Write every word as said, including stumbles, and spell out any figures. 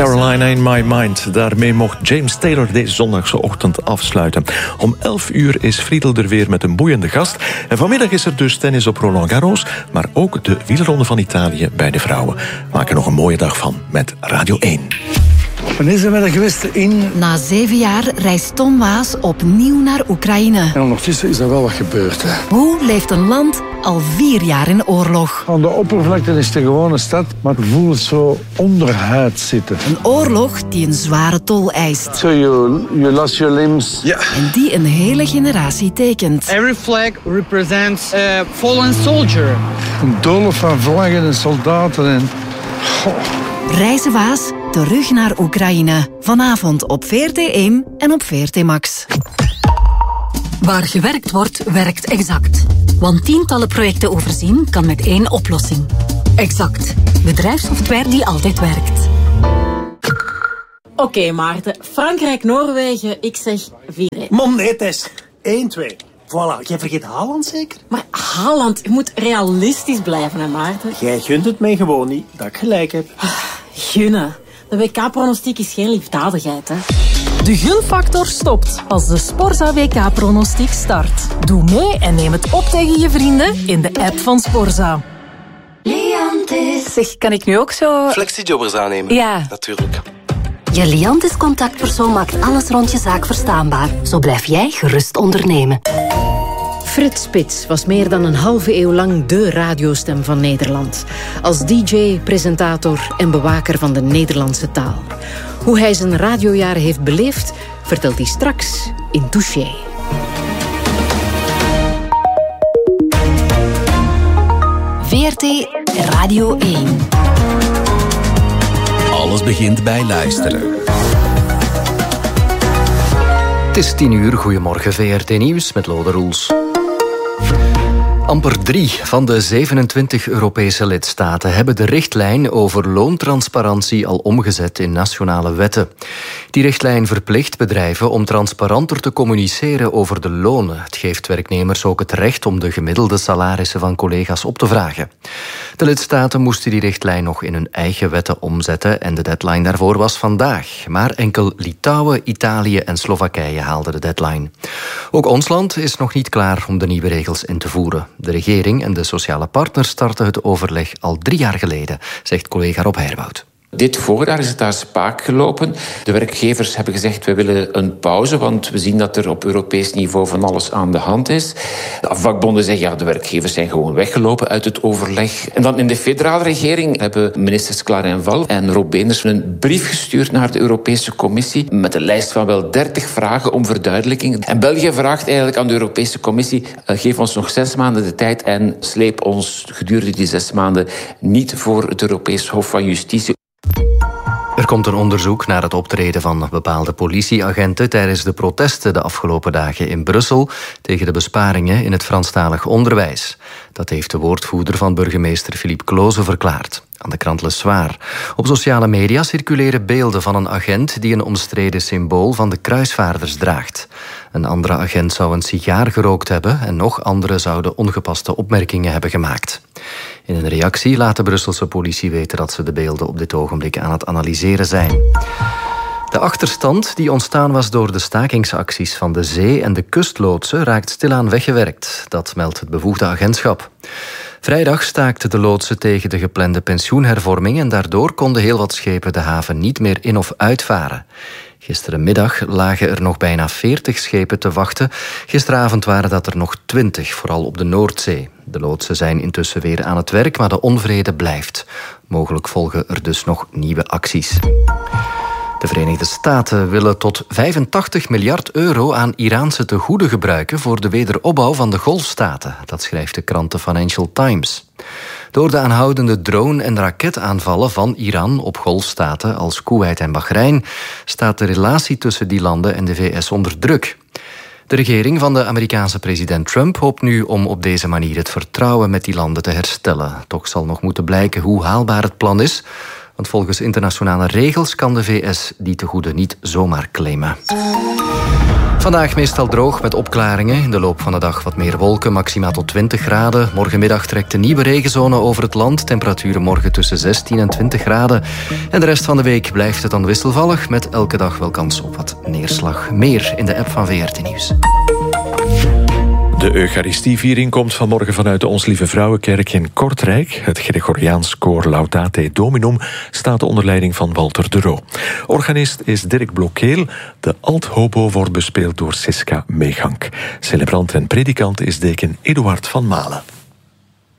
Carolina in My Mind. Daarmee mocht James Taylor deze zondagse ochtend afsluiten. Om elf uur is Friedel er weer met een boeiende gast. En vanmiddag is er dus tennis op Roland Garros, maar ook de wielronde van Italië bij de vrouwen. Maak er nog een mooie dag van met Radio één. Wanneer zijn we er geweest in... Na zeven jaar reist Tom Waas opnieuw naar Oekraïne. En ondertussen is er wel wat gebeurd. Hè. Hoe leeft een land al vier jaar in oorlog? Aan de oppervlakte is het een gewone stad, maar ik voel het zo onderhuid zitten. Een oorlog die een zware tol eist. So you, you lost your limbs. Ja. En die een hele generatie tekent. Every flag represents a fallen soldier. Een doolhof van vlaggen en soldaten en... Goh. Reizen Waas terug naar Oekraïne. Vanavond op V R T één en op V R T Max. Waar gewerkt wordt, werkt Exact. Want tientallen projecten overzien kan met één oplossing. Exact. Bedrijfssoftware die altijd werkt. Oké, okay, Maarten. Frankrijk-Noorwegen, ik zeg vier één. Mom, nee, Tess. één twee. Voilà, jij vergeet Haaland zeker? Maar Haaland, je moet realistisch blijven, hè, Maarten. Jij gunt het mij gewoon niet, dat ik gelijk heb. Gunnen. De W K-pronostiek is geen liefdadigheid, hè. De gunfactor stopt als de Sporza W K-pronostiek start. Doe mee en neem het op tegen je vrienden in de app van Sporza. Liantis. Zeg, kan ik nu ook zo... Flexijobbers aannemen? Ja. Natuurlijk. Je Liantis contactpersoon maakt alles rond je zaak verstaanbaar. Zo blijf jij gerust ondernemen. Frits Spits was meer dan een halve eeuw lang de radiostem van Nederland. Als D J, presentator en bewaker van de Nederlandse taal. Hoe hij zijn radiojaren heeft beleefd, vertelt hij straks in Touché. V R T Radio één. Alles begint bij luisteren. Het is tien uur, goedemorgen V R T Nieuws met Lode Roels. Amper drie van de zevenentwintig Europese lidstaten hebben de richtlijn over loontransparantie al omgezet in nationale wetten. Die richtlijn verplicht bedrijven om transparanter te communiceren over de lonen. Het geeft werknemers ook het recht om de gemiddelde salarissen van collega's op te vragen. De lidstaten moesten die richtlijn nog in hun eigen wetten omzetten en de deadline daarvoor was vandaag. Maar enkel Litouwen, Italië en Slowakije haalden de deadline. Ook ons land is nog niet klaar om de nieuwe regels in te voeren. De regering en de sociale partners starten het overleg al drie jaar geleden, zegt collega Rob Heerwoud. Dit voorjaar is het daar spaak gelopen. De werkgevers hebben gezegd, we willen een pauze, want we zien dat er op Europees niveau van alles aan de hand is. De vakbonden zeggen, ja, de werkgevers zijn gewoon weggelopen uit het overleg. En dan in de federale regering hebben ministers Klaar en Val en Rob Beenders een brief gestuurd naar de Europese Commissie met een lijst van wel dertig vragen om verduidelijking. En België vraagt eigenlijk aan de Europese Commissie, geef ons nog zes maanden de tijd en sleep ons gedurende die zes maanden niet voor het Europees Hof van Justitie. Er komt een onderzoek naar het optreden van bepaalde politieagenten tijdens de protesten de afgelopen dagen in Brussel tegen de besparingen in het Franstalig onderwijs. Dat heeft de woordvoerder van burgemeester Philippe Cloze verklaard aan de krant Le Soir. Op sociale media circuleren beelden van een agent die een omstreden symbool van de kruisvaarders draagt. Een andere agent zou een sigaar gerookt hebben en nog anderen zouden ongepaste opmerkingen hebben gemaakt. In een reactie laat de Brusselse politie weten dat ze de beelden op dit ogenblik aan het analyseren zijn. De achterstand die ontstaan was door de stakingsacties van de zee- en de kustloodsen raakt stilaan weggewerkt. Dat meldt het bevoegde agentschap. Vrijdag staakten de loodsen tegen de geplande pensioenhervorming en daardoor konden heel wat schepen de haven niet meer in- of uitvaren. Gisterenmiddag lagen er nog bijna veertig schepen te wachten. Gisteravond waren dat er nog twintig, vooral op de Noordzee. De loodsen zijn intussen weer aan het werk, maar de onvrede blijft. Mogelijk volgen er dus nog nieuwe acties. De Verenigde Staten willen tot vijfentachtig miljard euro aan Iraanse tegoeden gebruiken voor de wederopbouw van de Golfstaten. Dat schrijft de krant The Financial Times. Door de aanhoudende drone- en raketaanvallen van Iran op golfstaten als Koeweit en Bahrein staat de relatie tussen die landen en de V S onder druk. De regering van de Amerikaanse president Trump hoopt nu om op deze manier het vertrouwen met die landen te herstellen. Toch zal nog moeten blijken hoe haalbaar het plan is, want volgens internationale regels kan de V S die tegoeden niet zomaar claimen. Vandaag meestal droog met opklaringen. In de loop van de dag wat meer wolken, maximaal tot twintig graden. Morgenmiddag trekt een nieuwe regenzone over het land. Temperaturen morgen tussen zestien en twintig graden. En de rest van de week blijft het dan wisselvallig, met elke dag wel kans op wat neerslag. Meer in de app van V R T Nieuws. De Eucharistieviering komt vanmorgen vanuit de Ons Lieve Vrouwenkerk in Kortrijk. Het Gregoriaans koor Laudate Dominum staat onder leiding van Walter de Roo. Organist is Dirk Blokkeel. De alt-hobo wordt bespeeld door Siska Meegank. Celebrant en predikant is deken Eduard van Malen.